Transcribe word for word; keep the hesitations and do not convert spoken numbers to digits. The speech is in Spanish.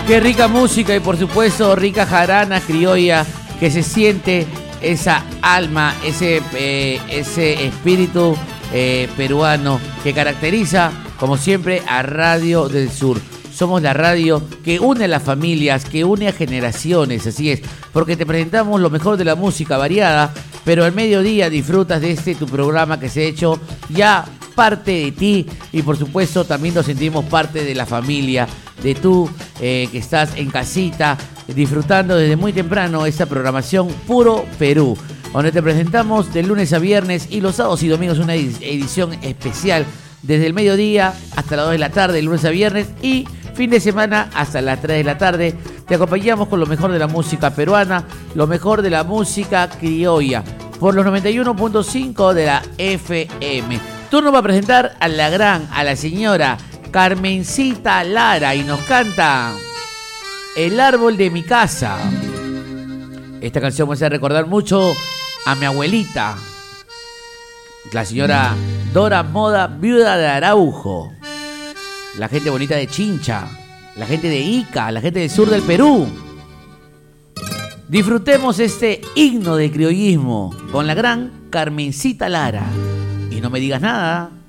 Qué rica música y por supuesto rica jarana criolla, que se siente esa alma, ese, eh, ese espíritu eh, peruano que caracteriza, como siempre, a Radio del Sur. Somos la radio que une a las familias, que une a generaciones, así es, porque te presentamos lo mejor de la música variada, pero al mediodía disfrutas de este tu programa que se ha hecho ya parte de ti y por supuesto también nos sentimos parte de la familia, de tú eh, que estás en casita disfrutando desde muy temprano esta programación Puro Perú, donde te presentamos de lunes a viernes y los sábados y domingos una edición especial desde el mediodía hasta las dos de la tarde, de lunes a viernes, y fin de semana hasta las tres de la tarde. Te acompañamos con lo mejor de la música peruana, lo mejor de la música criolla, por los noventa y uno punto cinco de la F M. Turno para presentar a la gran, a la señora Carmencita Lara, y nos canta El árbol de mi casa. Esta canción me hace recordar mucho a mi abuelita, la señora Dora Moda, viuda de Araujo. La gente bonita de Chincha, la gente de Ica, la gente del sur del Perú. Disfrutemos este himno de criollismo con la gran Carmencita Lara. Y no me digas nada.